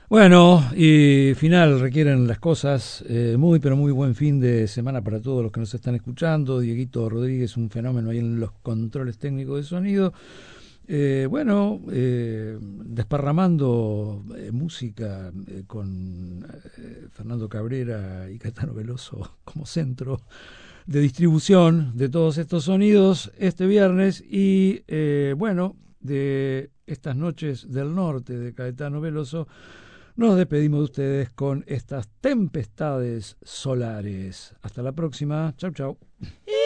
Bueno, y final requieren las cosas. Muy, pero muy buen fin de semana para todos los que nos están escuchando. Dieguito Rodríguez, un fenómeno ahí en los controles técnicos de sonido. Desparramando música con Fernando Cabrera y Caetano Veloso como centro de distribución de todos estos sonidos este viernes. Y de estas noches del norte de Caetano Veloso, nos despedimos de ustedes con estas tempestades solares. Hasta la próxima. Chau, chau.